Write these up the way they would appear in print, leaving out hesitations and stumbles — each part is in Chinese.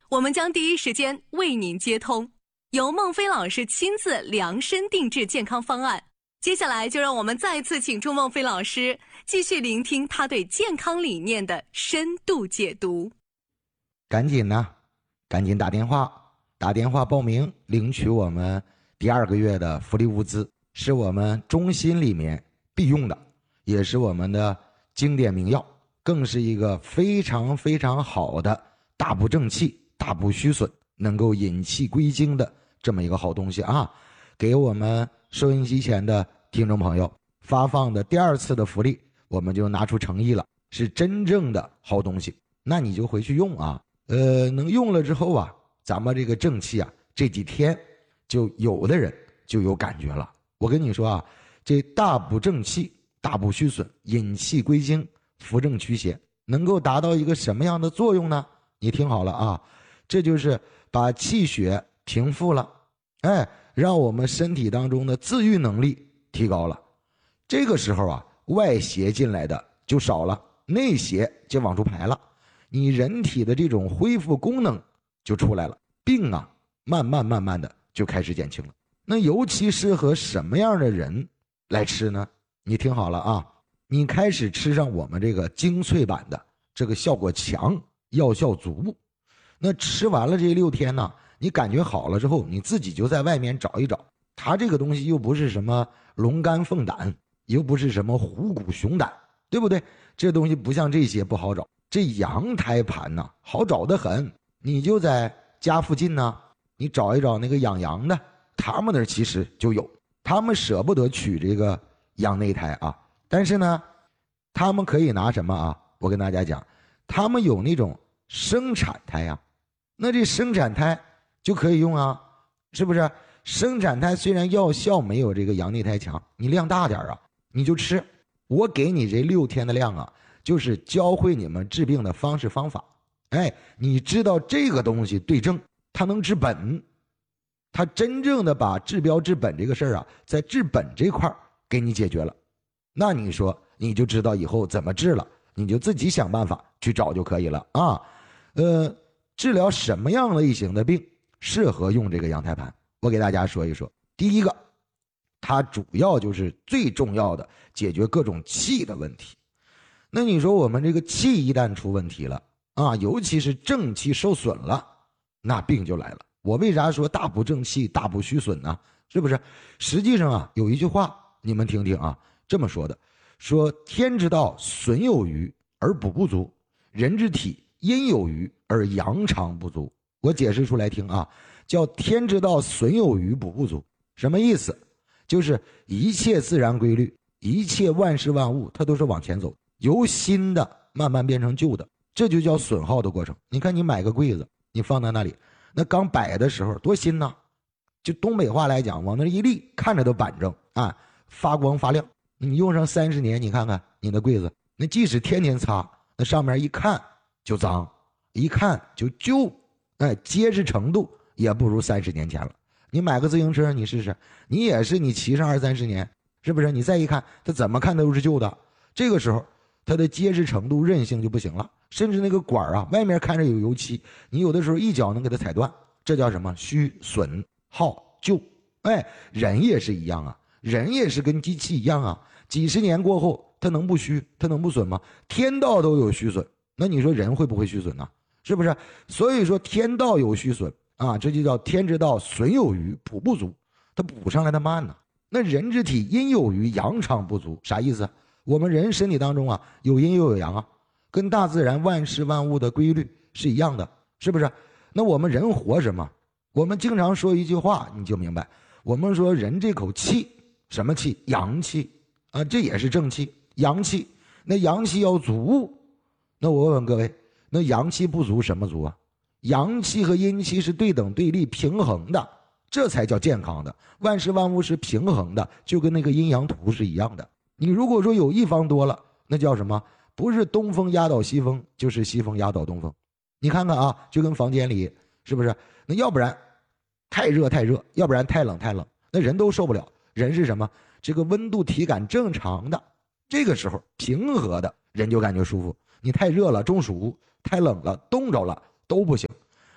我们将第一时间为您接通，由孟非老师亲自量身定制健康方案。接下来就让我们再次请出孟非老师，继续聆听他对健康理念的深度解读。 赶紧打电话报名领取我们第2个月的福利物资，是我们中心里面必用的，也是我们的经典名药，更是一个非常非常好的大补正气、大补虚损，能够引气归经的这么一个好东西啊！给我们收音机前的听众朋友发放的第2次的福利，我们就拿出诚意了，是真正的好东西，那你就回去用啊。能用了之后啊，咱们这个正气啊，这几天就有的人就有感觉了。我跟你说啊，这大补正气、大补虚损、引气归经、扶正驱邪，能够达到一个什么样的作用呢？你听好了啊，这就是把气血平复了，让我们身体当中的自愈能力提高了。这个时候啊，外邪进来的就少了，内邪就往出排了，你人体的这种恢复功能就出来了，病啊慢慢的就开始减轻了。那尤其适合什么样的人来吃呢？你听好了啊，你开始吃上我们这个精粹版的，这个效果强，药效足。那吃完了这6天呢，你感觉好了之后，你自己就在外面找一找，它这个东西又不是什么龙肝凤胆，又不是什么虎骨熊胆，对不对？这东西不像这些不好找，这羊胎盘呢好找得很，你就在家附近呢，你找一找那个养羊的，他们那儿其实就有，他们舍不得取这个羊内胎啊，但是呢，他们可以拿什么啊？我跟大家讲，他们有那种生产胎啊，那这生产胎就可以用啊，是不是？生产胎虽然药效没有这个羊内胎强，你量大点啊，你就吃。我给你这6天的量啊，就是教会你们治病的方式方法。你知道这个东西对症，它能治本，它真正的把治标治本这个事儿啊，在治本这块给你解决了。那你说你就知道以后怎么治了，你就自己想办法去找就可以了啊。治疗什么样类型的病适合用这个羊胎盘？我给大家说一说。第一个，它主要就是最重要的解决各种气的问题。那你说我们这个气一旦出问题了啊，尤其是正气受损了，那病就来了。我为啥说大补正气、大补虚损呢？是不是？实际上啊，有一句话你们听听啊，这么说的，说天之道损有余而补不足，人之体阴有余而阳常不足。我解释出来听啊，叫天之道损有余补不足。什么意思？就是一切自然规律，一切万事万物它都是往前走，由新的慢慢变成旧的，这就叫损耗的过程。你看你买个柜子，你放在那里，那刚摆的时候多新呢，就东北话来讲，往那一立看着都板正啊，发光发亮。你用上30年，你看看你的柜子，那即使天天擦，那上面一看就脏，一看就旧，结实程度也不如30年前了。你买个自行车你试试，你也是你骑上20-30年，是不是？你再一看它怎么看都是旧的，这个时候它的结实程度韧性就不行了，甚至那个管啊外面看着有油漆，你有的时候一脚能给它踩断，这叫什么？虚损耗旧。人也是一样啊，人也是跟机器一样啊，几十年过后它能不虚，它能不损吗？天道都有虚损，那你说人会不会虚损呢？是不是？所以说天道有虚损啊，这就叫天之道损有余补不足，它补上来的慢呢。那人之体阴有余阳常不足，啥意思？我们人身体当中啊，有阴又有阳啊，跟大自然万事万物的规律是一样的，是不是？那我们人活什么？我们经常说一句话你就明白，我们说人这口气，什么气？阳气啊，这也是正气，阳气。那阳气要足，那我问问各位，那阳气不足什么足啊？阳气和阴气是对等对立平衡的，这才叫健康的。万事万物是平衡的，就跟那个阴阳图是一样的。你如果说有一方多了，那叫什么？不是东风压倒西风，就是西风压倒东风。你看看啊，就跟房间里是不是？那要不然太热太热，要不然太冷太冷，那人都受不了。人是什么？这个温度体感正常的，这个时候平和的人就感觉舒服。你太热了中暑，太冷了冻着了都不行。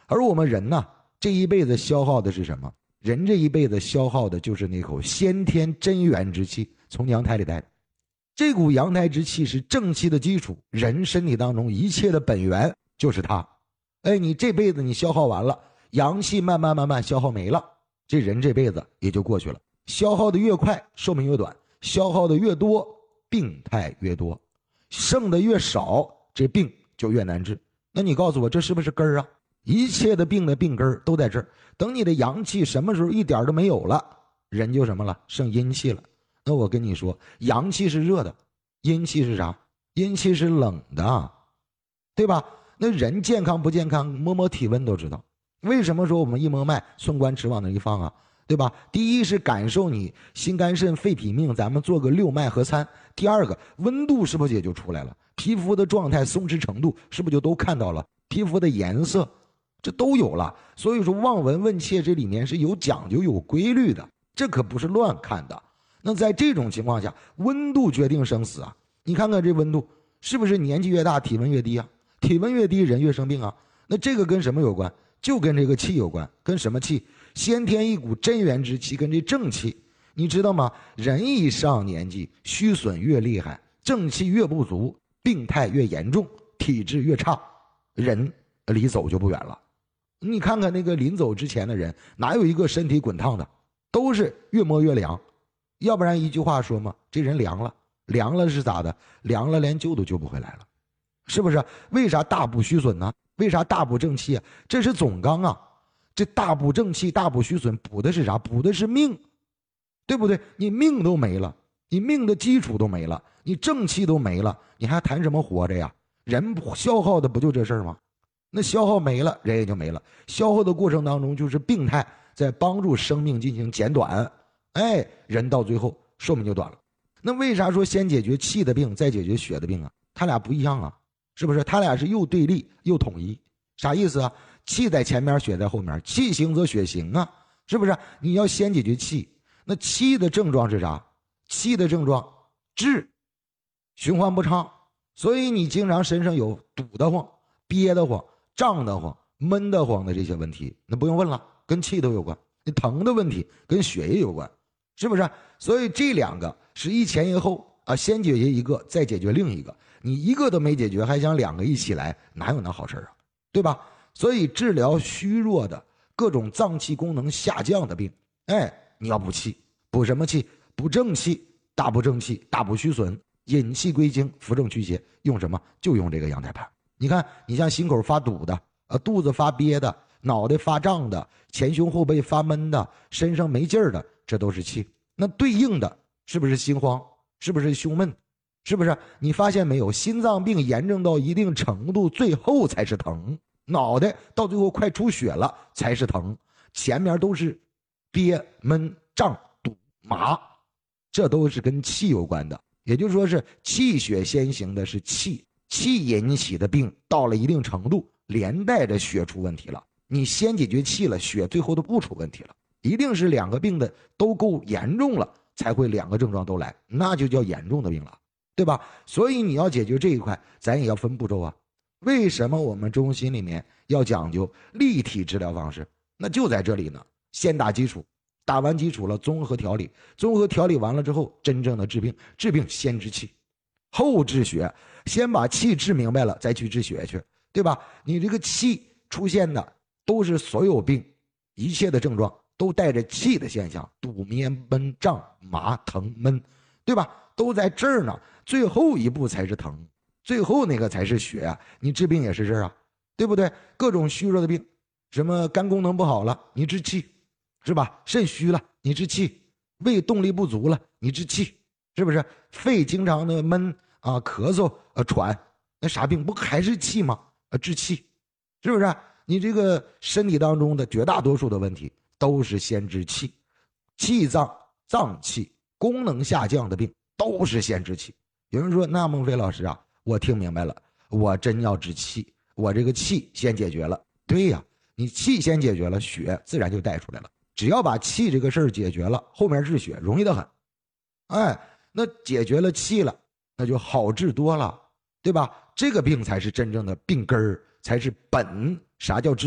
而我们人呢，这一辈子消耗的是什么？人这一辈子消耗的就是那口先天真元之气，从娘胎里带的。这股阳胎之气是正气的基础，人身体当中一切的本源就是它。你这辈子你消耗完了，阳气慢慢消耗没了，这人这辈子也就过去了。消耗的越快，寿命越短；消耗的越多，病态越多；剩的越少，这病就越难治。那你告诉我，这是不是根儿啊？一切的病的病根儿都在这儿。等你的阳气什么时候一点都没有了，人就什么了？剩阴气了。那我跟你说，阳气是热的，阴气是啥？阴气是冷的，对吧？那人健康不健康，摸摸体温都知道。为什么说我们一摸脉，寸关尺往那一放啊？对吧？第一是感受你心肝肾肺脾命，咱们做个六脉合参。第二个，温度是不是也就出来了？皮肤的状态、松弛程度是不是就都看到了？皮肤的颜色，这都有了。所以说望闻问切这里面是有讲究有规律的，这可不是乱看的。那在这种情况下，温度决定生死啊！你看看这温度，是不是年纪越大体温越低啊？体温越低人越生病啊。那这个跟什么有关？就跟这个气有关。跟什么气？先天一股真元之气，跟这正气。你知道吗？人一上年纪，虚损越厉害，正气越不足，病态越严重，体质越差，人离走就不远了。你看看那个临走之前的人，哪有一个身体滚烫的？都是越摸越凉。要不然一句话说嘛，这人凉了，凉了是咋的？凉了连救都救不回来了，是不是？为啥大补虚损呢？为啥大补正气啊？这是总纲啊！这大补正气、大补虚损，补的是啥？补的是命，对不对？你命都没了，你命的基础都没了，你正气都没了，你还谈什么活着呀？人消耗的不就这事儿吗？那消耗没了，人也就没了。消耗的过程当中，就是病态在帮助生命进行减短，人到最后寿命就短了。那为啥说先解决气的病，再解决血的病啊？他俩不一样啊，是不是？他俩是又对立又统一，啥意思啊？气在前面，血在后面，气行则血行啊，是不是？你要先解决气，那气的症状是啥？气的症状滞，循环不畅，所以你经常身上有堵得慌、憋得慌、胀得慌、闷得慌的这些问题，那不用问了，跟气都有关。你疼的问题跟血液有关，是不是？所以这两个是一前一后啊，先解决一个，再解决另一个。你一个都没解决，还想两个一起来，哪有那好事啊？对吧？所以治疗虚弱的各种脏器功能下降的病，你要补气，补什么气？补正气，大补正气，大补虚损，引气归经，扶正祛邪。用什么？就用这个阳台盘。你看，你像心口发堵的，肚子发憋的，脑袋发胀的，前胸后背发闷的，身上没劲儿的，这都是气。那对应的是不是心慌？是不是胸闷？是不是？你发现没有？心脏病严重到一定程度，最后才是疼。脑袋到最后快出血了才是疼，前面都是憋闷胀堵麻，这都是跟气有关的。也就是说是气血先行的是气，气引起的病到了一定程度，连带着血出问题了。你先解决气了，血最后都不出问题了。一定是两个病的都够严重了，才会两个症状都来，那就叫严重的病了，对吧？所以你要解决这一块，咱也要分步骤啊。为什么我们中心里面要讲究立体治疗方式？那就在这里呢。先打基础，打完基础了，综合调理，综合调理完了之后，真正的治病。治病先治气，后治血。先把气治明白了，再去治血去，对吧？你这个气出现的都是所有病一切的症状都带着气的现象，堵憋闷胀麻疼闷，对吧？都在这儿呢。最后一步才是疼，最后那个才是血啊！你治病也是这儿啊，对不对？各种虚弱的病，什么肝功能不好了，你治气，是吧？肾虚了，你治气；胃动力不足了，你治气，是不是？肺经常的闷啊、咳嗽喘，那啥病不还是气吗？治气，是不是？你这个身体当中的绝大多数的问题都是先治气，气脏脏气功能下降的病都是先治气。有人说，那孟非老师啊，我听明白了，我真要治气，我这个气先解决了。对呀，你气先解决了，血自然就带出来了。只要把气这个事儿解决了，后面治血容易得很。那解决了气了，那就好治多了，对吧？这个病才是真正的病根儿，才是本。啥叫治